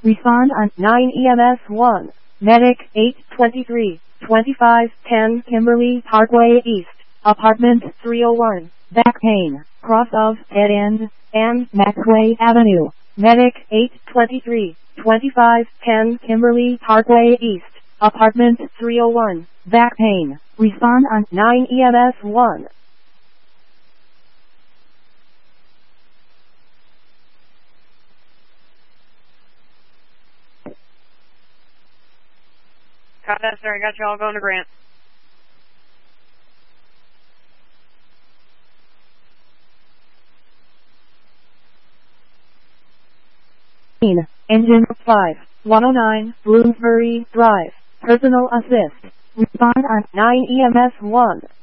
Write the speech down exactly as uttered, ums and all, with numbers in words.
Respond on nine E M S one. Medic eight twenty-three, twenty-five ten Kimberly Parkway East, Apartment three oh one, back pain, cross of Dead End, and Maxway Avenue. Medic eight twenty-three, twenty-five ten Kimberly Parkway East, Apartment three oh one, back pain. Respond on nine E M S one. Copy that, sir. I got you all going to Grant. Engine five, one oh nine, Bloomsbury Drive. Personal assist. Respond on nine E M S one.